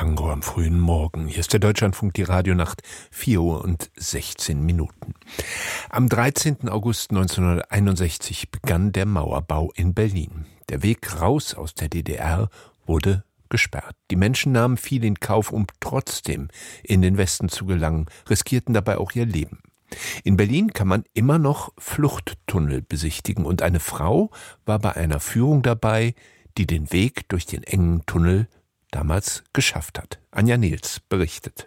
Tango am frühen Morgen. Hier ist der Deutschlandfunk, die Radionacht, 4:16 Am 13. August 1961 begann der Mauerbau in Berlin. Der Weg raus aus der DDR wurde gesperrt. Die Menschen nahmen viel in Kauf, um trotzdem in den Westen zu gelangen, riskierten dabei auch ihr Leben. In Berlin kann man immer noch Fluchttunnel besichtigen und eine Frau war bei einer Führung dabei, die den Weg durch den engen Tunnel damals geschafft hat. Anja Nils berichtet.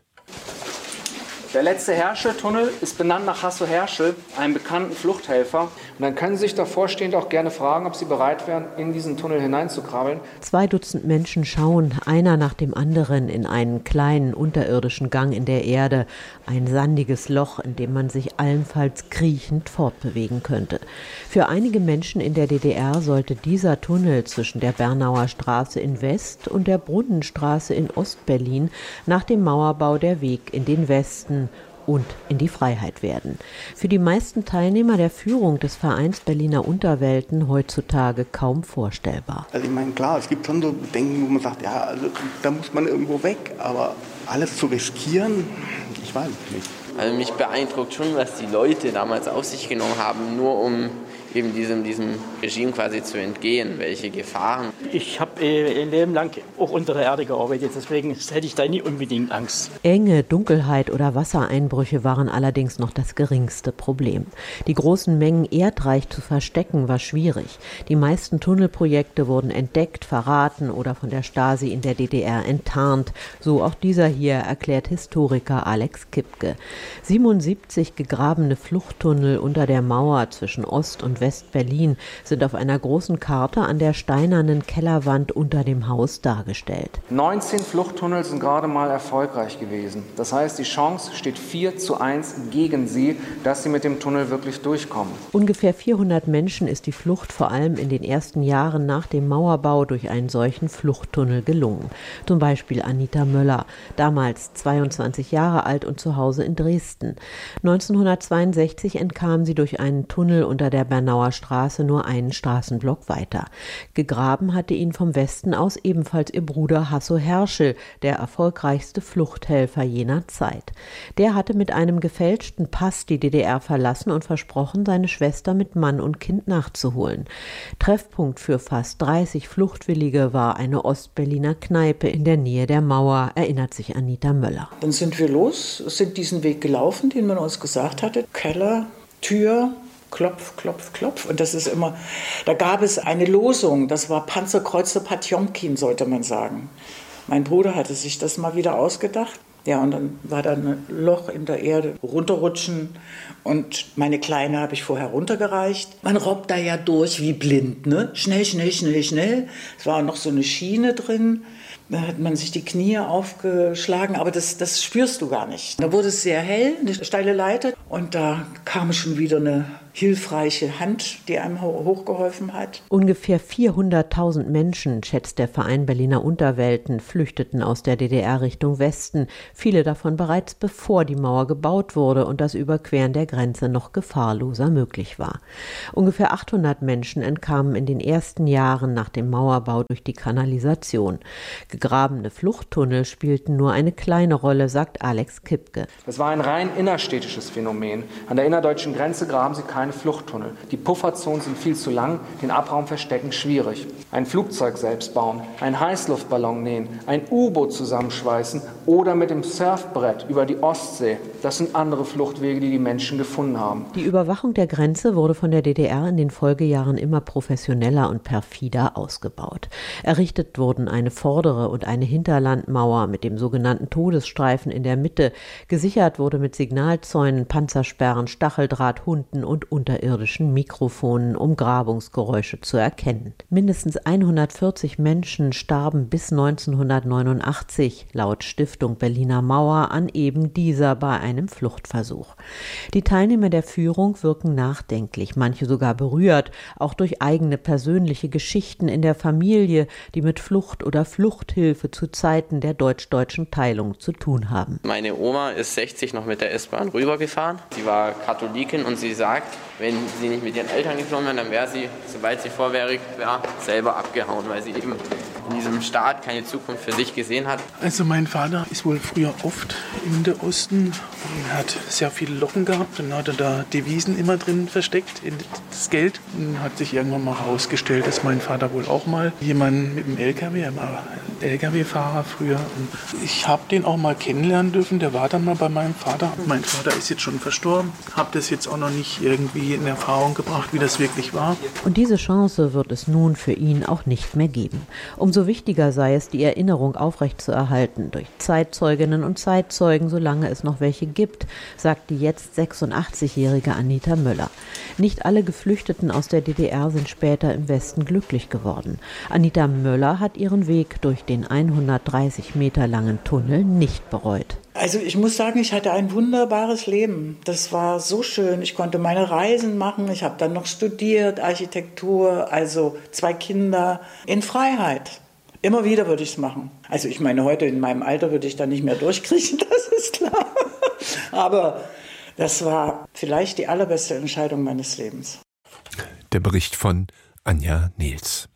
Der letzte Herschel-Tunnel ist benannt nach Hasso Herschel, einem bekannten Fluchthelfer. Und dann können Sie sich davor stehend auch gerne fragen, ob Sie bereit wären, in diesen Tunnel hineinzukrabbeln. 2 Dutzend Menschen schauen, einer nach dem anderen, in einen kleinen unterirdischen Gang in der Erde. Ein sandiges Loch, in dem man sich allenfalls kriechend fortbewegen könnte. Für einige Menschen in der DDR sollte dieser Tunnel zwischen der Bernauer Straße in West und der Brunnenstraße in Ostberlin nach dem Mauerbau der Weg in den Westen und in die Freiheit werden. Für die meisten Teilnehmer der Führung des Vereins Berliner Unterwelten heutzutage kaum vorstellbar. Also ich meine, klar, es gibt schon so Bedenken, wo man sagt, ja, also da muss man irgendwo weg, aber alles zu riskieren, ich weiß es nicht. Also mich beeindruckt schon, was die Leute damals auf sich genommen haben, nur um eben diesem Regime quasi zu entgehen, welche Gefahren. Ich habe ein Leben lang auch unter der Erde gearbeitet, deswegen hätte ich da nie unbedingt Angst. Enge, Dunkelheit oder Wassereinbrüche waren allerdings noch das geringste Problem. Die großen Mengen Erdreich zu verstecken war schwierig. Die meisten Tunnelprojekte wurden entdeckt, verraten oder von der Stasi in der DDR enttarnt. So auch dieser hier, erklärt Historiker Alex Kipke. 77 gegrabene Fluchttunnel unter der Mauer zwischen Ost- und West-Berlin sind auf einer großen Karte an der steinernen Kellerwand unter dem Haus dargestellt. 19 Fluchttunnel sind gerade mal erfolgreich gewesen. Das heißt, die Chance steht 4:1 gegen sie, dass sie mit dem Tunnel wirklich durchkommen. Ungefähr 400 Menschen ist die Flucht vor allem in den ersten Jahren nach dem Mauerbau durch einen solchen Fluchttunnel gelungen. Zum Beispiel Anita Möller, damals 22 Jahre alt und zu Hause in Dresden. 1962 entkam sie durch einen Tunnel unter der Bernauer Straße nur einen Straßenblock weiter. Gegraben hatte ihn vom Westen aus ebenfalls ihr Bruder Hasso Herschel, der erfolgreichste Fluchthelfer jener Zeit. Der hatte mit einem gefälschten Pass die DDR verlassen und versprochen, seine Schwester mit Mann und Kind nachzuholen. Treffpunkt für fast 30 Fluchtwillige war eine Ostberliner Kneipe in der Nähe der Mauer, erinnert sich Anita Möller. Dann sind wir los, sind diesen Weg gelaufen, den man uns gesagt hatte. Keller, Tür, Klopf, klopf, klopf. Und das ist immer, da gab es eine Losung, das war Panzerkreuzer Potjomkin, sollte man sagen. Mein Bruder hatte sich das mal wieder ausgedacht. Ja, und dann war da ein Loch in der Erde, runterrutschen. Und meine Kleine habe ich vorher runtergereicht. Man robbt da ja durch wie blind, ne? Schnell, schnell, schnell, schnell. Es war noch so eine Schiene drin. Da hat man sich die Knie aufgeschlagen, aber das spürst du gar nicht. Da wurde es sehr hell, eine steile Leiter. Und da kam schon wieder eine hilfreiche Hand, die einem hochgeholfen hat. Ungefähr 400.000 Menschen, schätzt der Verein Berliner Unterwelten, flüchteten aus der DDR Richtung Westen. Viele davon bereits bevor die Mauer gebaut wurde und das Überqueren der Grenze noch gefahrloser möglich war. Ungefähr 800 Menschen entkamen in den ersten Jahren nach dem Mauerbau durch die Kanalisation. Gegrabene Fluchttunnel spielten nur eine kleine Rolle, sagt Alex Kipke. Das war ein rein innerstädtisches Phänomen. An der innerdeutschen Grenze graben sie keine Fluchttunnel. Die Pufferzonen sind viel zu lang, den Abraum verstecken schwierig. Ein Flugzeug selbst bauen, einen Heißluftballon nähen, ein U-Boot zusammenschweißen oder mit dem Surfbrett über die Ostsee. Das sind andere Fluchtwege, die die Menschen gefunden haben. Die Überwachung der Grenze wurde von der DDR in den Folgejahren immer professioneller und perfider ausgebaut. Errichtet wurden eine vordere und eine Hinterlandmauer mit dem sogenannten Todesstreifen in der Mitte. Gesichert wurde mit Signalzäunen, Panzersperren, Stacheldraht, Hunden und unterirdischen Mikrofonen, um Grabungsgeräusche zu erkennen. Mindestens 140 Menschen starben bis 1989, laut Stiftung Berliner Mauer, an eben dieser bei einem Fluchtversuch. Die Teilnehmer der Führung wirken nachdenklich, manche sogar berührt, auch durch eigene persönliche Geschichten in der Familie, die mit Flucht oder Fluchthilfe zu Zeiten der deutsch-deutschen Teilung zu tun haben. Meine Oma ist 60 noch mit der S-Bahn rübergefahren. Sie war Katholikin und sie sagt, wenn sie nicht mit ihren Eltern geflohen wären, dann wäre sie, sobald sie volljährig war, selber abgehauen, weil sie eben in diesem Staat keine Zukunft für sich gesehen hat. Also mein Vater ist wohl früher oft in der Osten und hat sehr viele Locken gehabt und hat da Devisen immer drin versteckt, in das Geld. Und hat sich irgendwann mal herausgestellt, dass mein Vater wohl auch mal jemanden mit dem LKW, er war LKW-Fahrer früher. Und ich habe den auch mal kennenlernen dürfen, der war dann mal bei meinem Vater. Mein Vater ist jetzt schon verstorben, habe das jetzt auch noch nicht irgendwie in Erfahrung gebracht, wie das wirklich war. Und diese Chance wird es nun für ihn auch nicht mehr geben. Umso wichtiger sei es, die Erinnerung aufrechtzuerhalten durch Zeitzeuginnen und Zeitzeugen, solange es noch welche gibt, sagt die jetzt 86-jährige Anita Möller. Nicht alle Geflüchteten aus der DDR sind später im Westen glücklich geworden. Anita Möller hat ihren Weg durch den 130 Meter langen Tunnel nicht bereut. Also ich muss sagen, ich hatte ein wunderbares Leben. Das war so schön. Ich konnte meine Reisen machen. Ich habe dann noch studiert, Architektur, also 2 Kinder in Freiheit. Immer wieder würde ich es machen. Also ich meine, heute in meinem Alter würde ich da nicht mehr durchkriechen, das ist klar. Aber das war vielleicht die allerbeste Entscheidung meines Lebens. Der Bericht von Anja Nehls.